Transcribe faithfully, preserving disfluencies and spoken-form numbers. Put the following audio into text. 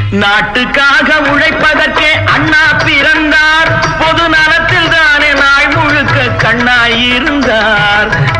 நாட்டுக்காக உழைப்பதற்கே அண்ணா பிறந்தார். பொது நலத்தில் தானே நாள் முழுக்க கண்ணாயிருந்தார்.